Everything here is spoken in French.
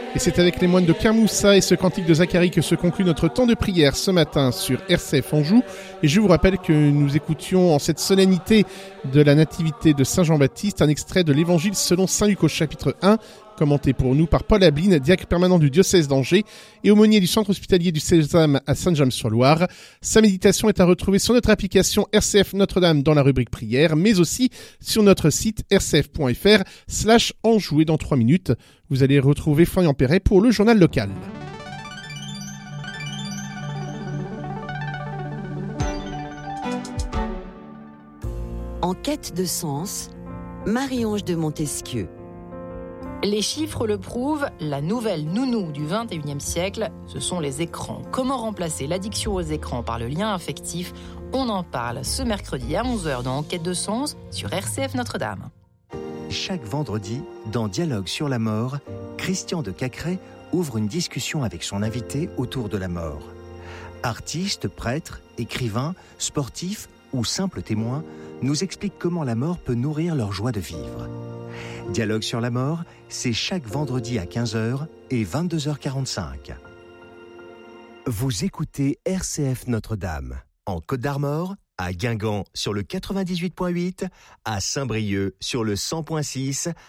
Et c'est avec les moines de Kermoussa et ce cantique de Zacharie que se conclut notre temps de prière ce matin sur RCF Anjou. Et je vous rappelle que nous écoutions en cette solennité de la nativité de Saint Jean-Baptiste un extrait de l'Évangile selon Saint Luc au chapitre 1, commenté pour nous par Paul Abline, diacre permanent du diocèse d'Angers et aumônier du centre hospitalier du Sésame à Saint-James-sur-Loire. Sa méditation est à retrouver sur notre application RCF Notre-Dame dans la rubrique prière, mais aussi sur notre site rcf.fr/Anjou. Et dans 3 minutes, vous allez retrouver Florian Perret pour le journal local. En quête de sens, Marie-Ange de Montesquieu. Les chiffres le prouvent, la nouvelle nounou du XXIe siècle, ce sont les écrans. Comment remplacer l'addiction aux écrans par le lien affectif ? On en parle ce mercredi à 11h dans Enquête de sens sur RCF Notre-Dame. Chaque vendredi, dans Dialogue sur la mort, Christian de Cacré ouvre une discussion avec son invité autour de la mort. Artistes, prêtres, écrivains, sportifs ou simples témoins nous expliquent comment la mort peut nourrir leur joie de vivre. Dialogue sur la mort, c'est chaque vendredi à 15h et 22h45. Vous écoutez RCF Notre-Dame, en Côte d'Armor, à Guingamp sur le 98.8, à Saint-Brieuc sur le 100.6,